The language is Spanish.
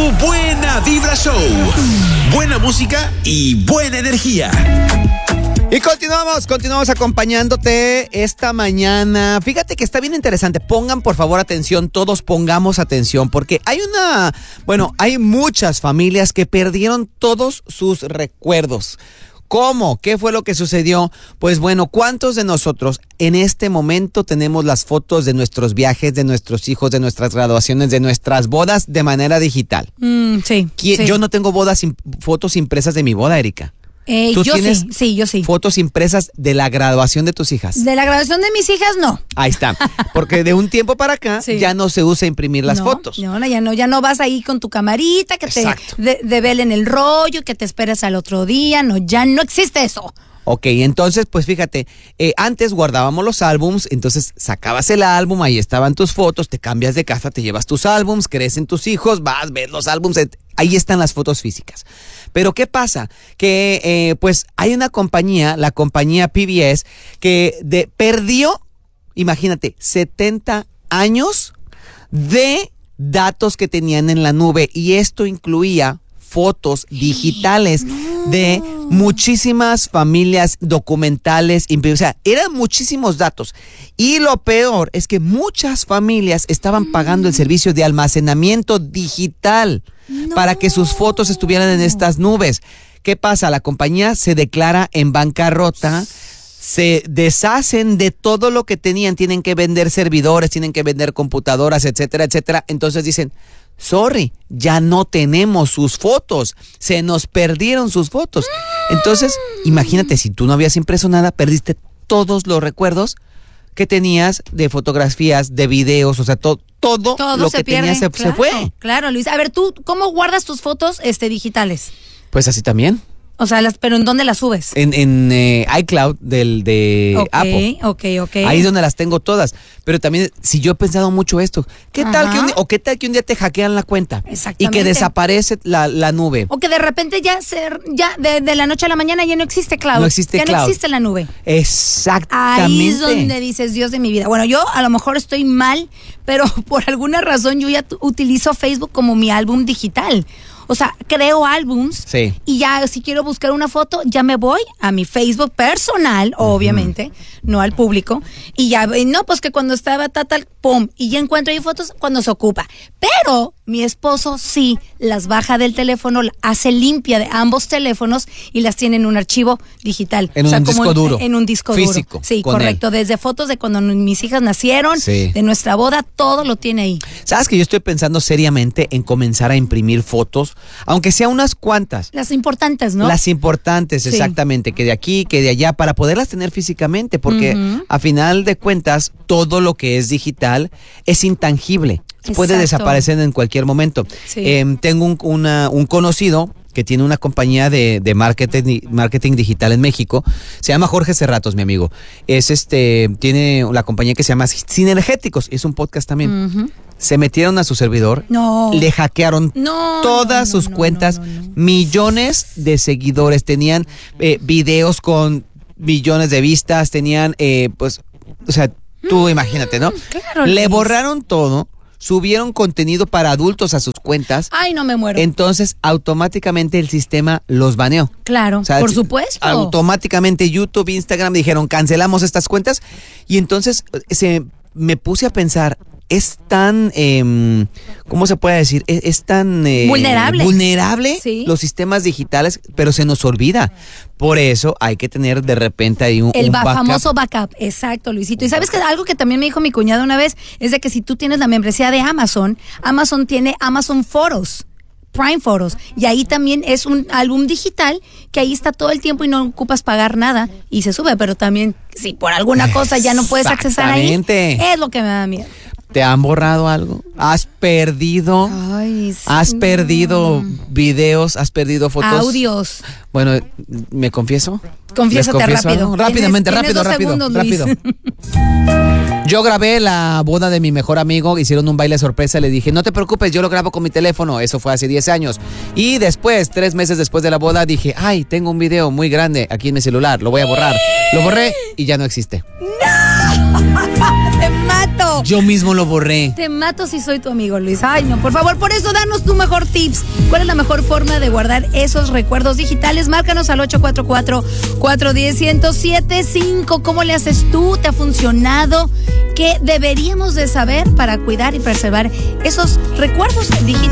Buena Vibra Show. Buena música y buena energía. Y continuamos acompañándote esta mañana. Fíjate que está bien interesante. Pongan por favor atención, todos pongamos atención, porque hay muchas familias que perdieron todos sus recuerdos. ¿Cómo? ¿Qué fue lo que sucedió? Pues bueno, ¿cuántos de nosotros en este momento tenemos las fotos de nuestros viajes, de nuestros hijos, de nuestras graduaciones, de nuestras bodas de manera digital? Sí. Yo no tengo fotos impresas de mi boda, Erika. ¿Tú tienes yo sí. fotos impresas de la graduación de tus hijas? De la graduación de mis hijas, no. Ahí está. Porque de un tiempo para acá ya no se usa imprimir las fotos. Ya no vas ahí con tu camarita que Exacto. te develen el rollo, que te esperes al otro día. No, ya no existe eso. Ok, entonces, pues fíjate, antes guardábamos los álbums, entonces sacabas el álbum, ahí estaban tus fotos, te cambias de casa, te llevas tus álbums, crecen tus hijos, ves los álbums, ahí están las fotos físicas. Pero ¿qué pasa? Que pues hay una compañía, la compañía PBS, que perdió, imagínate, 70 años de datos que tenían en la nube, y esto incluía fotos digitales de muchísimas familias, documentales, o sea, eran muchísimos datos. Y lo peor es que muchas familias estaban pagando el servicio de almacenamiento digital para que sus fotos estuvieran en estas nubes. ¿Qué pasa? La compañía se declara en bancarrota, se deshacen de todo lo que tenían, tienen que vender servidores, tienen que vender computadoras, etcétera, etcétera. Entonces dicen, sorry, ya no tenemos sus fotos, se nos perdieron sus fotos. Entonces, imagínate, si tú no habías impreso nada, perdiste todos los recuerdos que tenías de fotografías, de videos, o sea, todo lo que tenías se fue. Claro, Luis. A ver, ¿tú cómo guardas tus fotos digitales? Pues así también. O sea, pero ¿en dónde las subes? En iCloud de Apple. Ok. Ahí es donde las tengo todas. Pero también, si yo he pensado mucho esto, ¿qué tal que un día te hackean la cuenta? Exactamente. Y que desaparece la nube? O que de repente ya de la noche a la mañana ya no existe cloud. No existe ya cloud. no existe la nube. Exactamente. Ahí es donde dices, Dios de mi vida. Bueno, yo a lo mejor estoy mal, pero por alguna razón yo ya utilizo Facebook como mi álbum digital. O sea, creo álbums y ya si quiero buscar una foto, ya me voy a mi Facebook personal, obviamente, no al público, y ya, no, pues que cuando estaba tal, pum, y ya encuentro ahí fotos cuando se ocupa. Pero mi esposo sí las baja del teléfono, hace limpia de ambos teléfonos y las tiene en un archivo digital. En un disco duro. En un disco físico, duro. Sí, correcto. Desde fotos de cuando mis hijas nacieron, de nuestra boda, todo lo tiene ahí. ¿Sabes que yo estoy pensando seriamente en comenzar a imprimir fotos? Aunque sea unas cuantas. Las importantes, ¿no? Las importantes, exactamente, que de aquí, que de allá, para poderlas tener físicamente, porque a final de cuentas, todo lo que es digital es intangible. Puede desaparecer en cualquier momento. Tengo un conocido que tiene una compañía de marketing digital en México. Se llama Jorge Cerratos, mi amigo. Tiene la compañía que se llama Sinergéticos, es un podcast también. Se metieron a su servidor, le hackearon todas sus cuentas, millones de seguidores, tenían videos con millones de vistas, tenían, tú imagínate, ¿no? Claro, le borraron todo. Subieron contenido para adultos a sus cuentas. Ay, no me muero. Entonces, automáticamente el sistema los baneó. Claro, o sea, por supuesto. Automáticamente YouTube, Instagram dijeron, cancelamos estas cuentas. Y entonces me puse a pensar, es tan, ¿cómo se puede decir? Es tan vulnerable los sistemas digitales, pero se nos olvida. Por eso hay que tener de repente ahí un backup. Famoso backup, exacto, Luisito. Y sabes que algo que también me dijo mi cuñado una vez es de que si tú tienes la membresía de Amazon tiene Amazon Photos, Prime Photos, y ahí también es un álbum digital que ahí está todo el tiempo y no ocupas pagar nada y se sube, pero también si por alguna cosa ya no puedes accesar ahí, es lo que me da miedo. ¿Te han borrado algo? ¿Has perdido? Ay, sí. ¿Has perdido videos? ¿Has perdido fotos? Audios. Bueno, ¿me confieso? Confiésate rápido. Rápidamente, ¿Tienes rápido. Segundos, Yo grabé la boda de mi mejor amigo, hicieron un baile sorpresa, le dije, no te preocupes, yo lo grabo con mi teléfono, eso fue hace 10 años. Y después, 3 meses después de la boda, dije, ay, tengo un video muy grande aquí en mi celular, lo voy a borrar. Lo borré y ya no existe. ¡No! Te mato. Yo mismo lo borré. Te mato si soy tu amigo, Luis. Ay, no, por favor, por eso danos tu mejor tips. ¿Cuál es la mejor forma de guardar esos recuerdos digitales? Márcanos al 844-410-1075. ¿Cómo le haces tú? ¿Te ha funcionado? ¿Qué deberíamos de saber para cuidar y preservar esos recuerdos digitales?